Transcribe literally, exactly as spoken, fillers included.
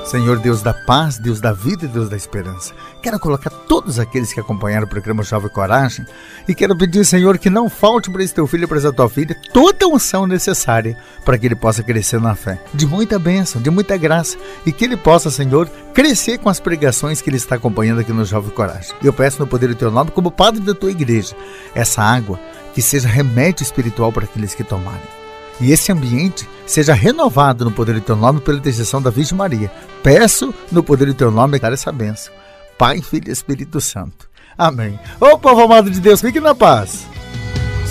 Senhor Deus da paz, Deus da vida e Deus da esperança, quero colocar todos aqueles que acompanharam o programa Jovem Coragem e quero pedir, Senhor, que não falte para esse teu filho e para essa tua filha toda a unção necessária para que ele possa crescer na fé, de muita bênção, de muita graça, e que ele possa, Senhor, crescer com as pregações que ele está acompanhando aqui no Jovem Coragem. Eu peço no poder do teu nome, como padre da tua igreja, essa água que seja remédio espiritual para aqueles que tomarem. E esse ambiente seja renovado no poder do teu nome pela intercessão da Virgem Maria. Peço no poder do teu nome dar essa bênção. Pai, Filho e Espírito Santo. Amém. Ô povo amado de Deus, fique na paz.